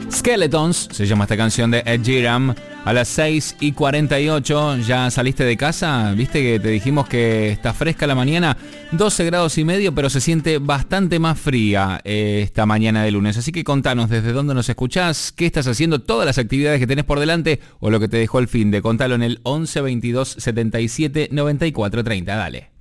Skeletons, se llama esta canción de Ed Sheeran. A las 6:48, ¿ya saliste de casa? ¿Viste que te dijimos que está fresca la mañana? 12 grados y medio, pero se siente bastante más fría esta mañana de lunes. Así que contanos desde dónde nos escuchás, qué estás haciendo, todas las actividades que tenés por delante o lo que te dejó el finde. Contalo en el 11 22 77 94 30. Dale.